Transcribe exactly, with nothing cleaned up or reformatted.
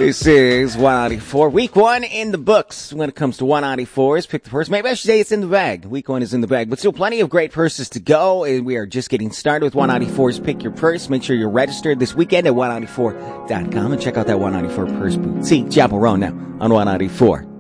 This is one ninety-four. Week one in the books when it comes to one ninety-fours. Pick the purse. Maybe I should say it's in the bag. Week one is in the bag. But still plenty of great purses to go. And we are just getting started with one ninety-fours. Pick your purse. Make sure you're registered this weekend at one ninety-four dot com. And check out that one ninety-four Purse Boutique. Chapel Row now on one ninety-four.